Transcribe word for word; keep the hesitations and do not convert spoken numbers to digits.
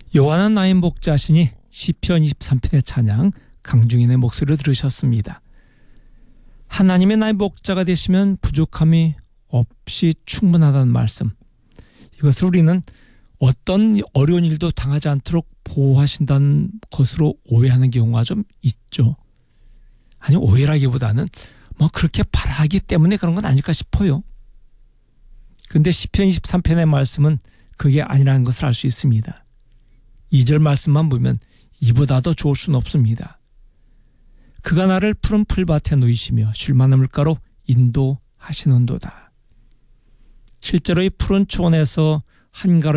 여호와는 나의 목자시니 시편 이십삼 편의 찬양 강중인의 목소리를 들으셨습니다. 하나님의 나의 목자가 되시면 부족함이 없이 충분하다는 말씀, 이것을 우리는 어떤 어려운 일도 당하지 않도록 보호하신다는 것으로 오해하는 경우가 좀 있죠. 아니, 오해라기보다는 뭐 그렇게 바라기 때문에 그런 건 아닐까 싶어요. 그런데 시편 이십삼 편의 말씀은 그게 아니라는 것을 알 수 있습니다. 이 절 말씀만 보면 이보다 더 좋을 수는 없습니다. 그가 나를 푸른 풀밭에 누이시며 쉴만한 물가로 인도하시는도다. 실제로 이 푸른 초원에서 한가로